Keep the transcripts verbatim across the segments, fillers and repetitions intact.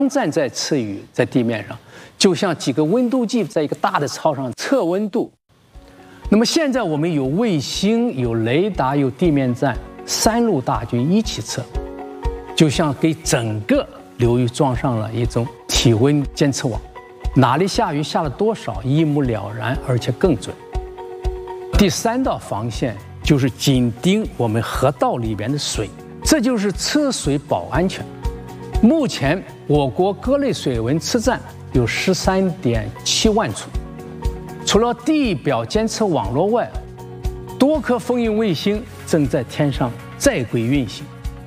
站在次宇在地面上，就像几个温度计在一个大的操上测温度。那么现在我们有卫星、有雷达、有地面站，三路大军一起测，就像给整个流域装上了一种体温监测网，哪里下雨下了多少一目了然，而且更准。第三道防线就是紧盯我们河道里边的水，这就是测水保安全。目前我国各类水文测站有十三点七万处，除了地表监测网络外，多颗风云卫星正在天上在轨运行。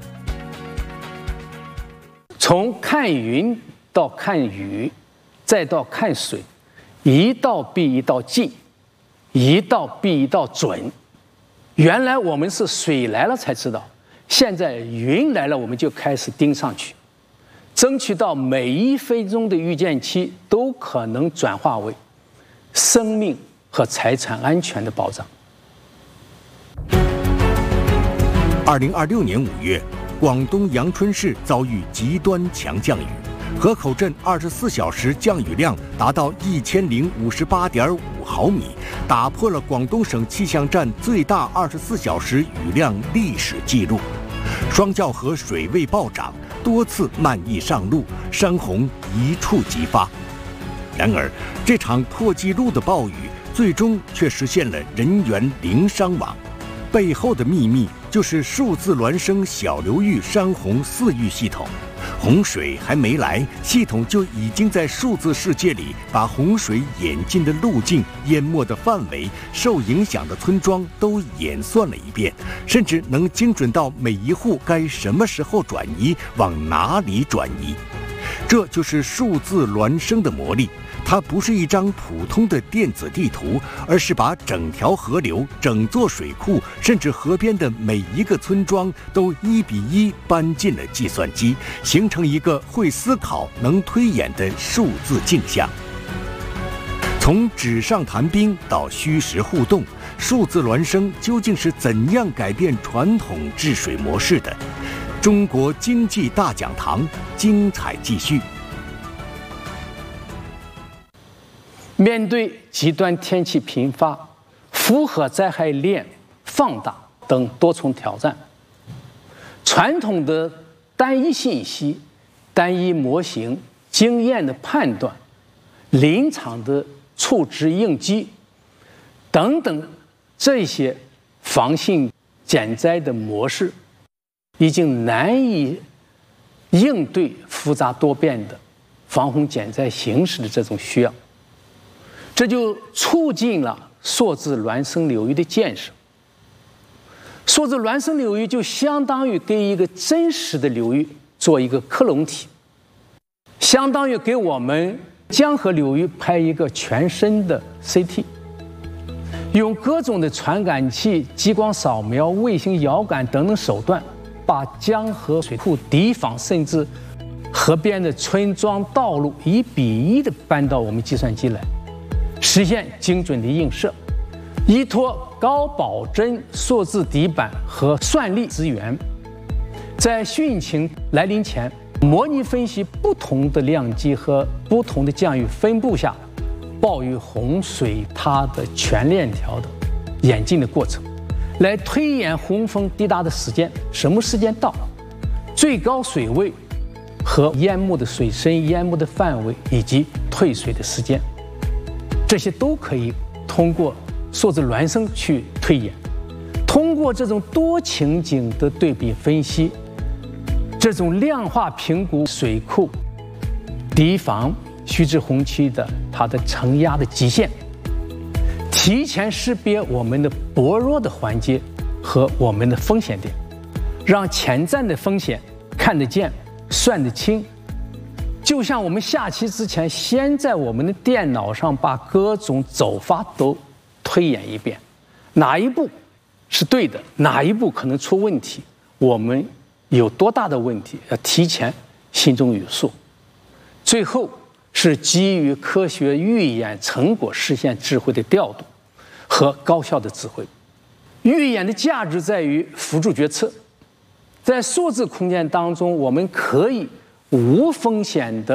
从看云到看雨，再到看水，一道比一道近，一道比一道准。原来我们是水来了才知道，现在云来了我们就开始盯上去，争取到每一分钟的预见期都可能转化为生命和财产安全的保障。 二零二六年五月，广东阳春市遭遇极端强降雨，河口镇二十四小时降雨量达到一千零五十八点五毫米，打破了广东省气象站最大二十四小时雨量历史记录。双教河水位暴涨，多次漫溢上路，山洪一触即发。然而，这场破纪录的暴雨最终却实现了人员零伤亡，背后的秘密就是数字孪生小流域山洪四域系统。洪水还没来，系统就已经在数字世界里把洪水演进的路径、淹没的范围、受影响的村庄都演算了一遍，甚至能精准到每一户该什么时候转移，往哪里转移。这就是数字孪生的魔力。它不是一张普通的电子地图，而是把整条河流、整座水库，甚至河边的每一个村庄都一比一搬进了计算机，形成一个会思考、能推演的数字镜像。从纸上谈兵到虚实互动，数字孪生究竟是怎样改变传统治水模式的？中国经济大讲堂精彩继续。 面对极端天气频发、复合灾害链放大等多重挑战，传统的单一信息、单一模型、经验的判断、临场的处置应急等等这些防汛减灾的模式，已经难以应对复杂多变的防洪减灾形势的这种需要。这就促进了数字孪生流域的建设。数字孪生流域就相当于给一个真实的流域做一个克隆体，相当于给我们江河流域拍一个全身的 C T， 用各种的传感器、激光扫描、卫星遥感等等手段，把江河水库堤防甚至河边的村庄道路一比一的搬到我们计算机来，实现精准的映射，依托高保真数字底板和算力资源，在汛情来临前模拟分析不同的量级和不同的降雨分布下暴雨洪水它的全链条的演进的过程，来推演洪峰抵达的时间，什么时间到，最高水位和淹没的水深、淹没的范围以及退水的时间，这些都可以通过数字孪生去推演。通过这种多情景的对比分析，这种量化评估水库堤防须知洪区的它的承压的极限，提前识别我们的薄弱的环节和我们的风险点，让潜在的风险看得见、算得清。就像我们下棋之前，先在我们的电脑上把各种走法都推演一遍，哪一步是对的，哪一步可能出问题，我们有多大的问题，要提前心中有数。最后是基于科学预演成果实现智慧的调度和高效的智慧。预演的价值在于辅助决策，在数字空间当中，我们可以无风险的